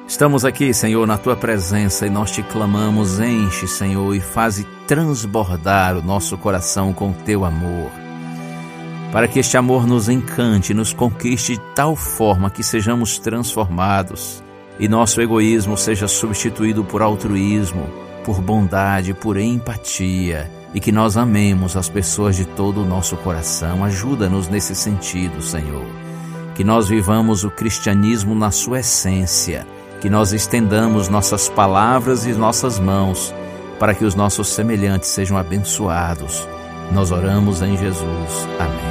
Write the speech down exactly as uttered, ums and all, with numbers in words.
Estamos aqui, Senhor, na Tua presença e nós te clamamos, enche, Senhor, e faze transbordar o nosso coração com Teu amor, para que este amor nos encante, nos conquiste de tal forma que sejamos transformados e nosso egoísmo seja substituído por altruísmo, por bondade, por empatia, e que nós amemos as pessoas de todo o nosso coração. Ajuda-nos nesse sentido, Senhor, que nós vivamos o cristianismo na sua essência, que nós estendamos nossas palavras e nossas mãos para que os nossos semelhantes sejam abençoados. Nós oramos em Jesus. Amém.